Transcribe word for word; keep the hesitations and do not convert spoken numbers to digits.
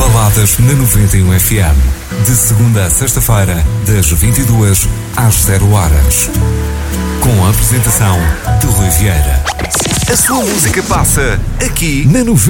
Baladas na noventa e um F M. De segunda a sexta-feira, das vinte e duas às zero horas. Com a apresentação de Rui Vieira. A sua música passa aqui na noventa.